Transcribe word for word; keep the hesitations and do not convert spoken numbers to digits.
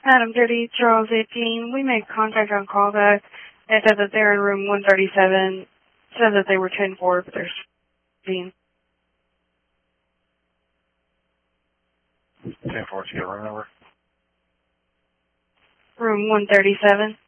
Adam Dirty, Charles eighteen. We made contact on callback. They said that they're in room one thirty-seven. Said that they were ten four, but they're fifteen. ten four, what's your room number? Room one thirty-seven.